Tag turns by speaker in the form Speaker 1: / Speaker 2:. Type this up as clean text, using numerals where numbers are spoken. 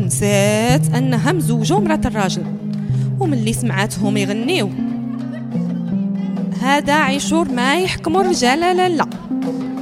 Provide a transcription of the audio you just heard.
Speaker 1: ونسات انها مزوجه مرات الراجل، وملي سمعاتهم يغنيو هذا عيشور ما يحكموا الرجال لا